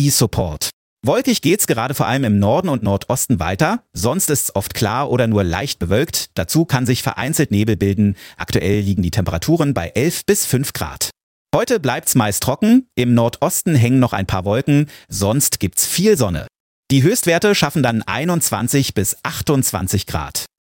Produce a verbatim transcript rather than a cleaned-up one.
E-Support. Wolkig geht's gerade vor allem im Norden und Nordosten weiter. Sonst ist es oft klar oder nur leicht bewölkt. Dazu kann sich vereinzelt Nebel bilden. Aktuell liegen die Temperaturen bei elf bis fünf Grad. Heute bleibt's meist trocken. Im Nordosten hängen noch ein paar Wolken. Sonst gibt's viel Sonne. Die Höchstwerte schaffen dann einundzwanzig bis achtundzwanzig Grad.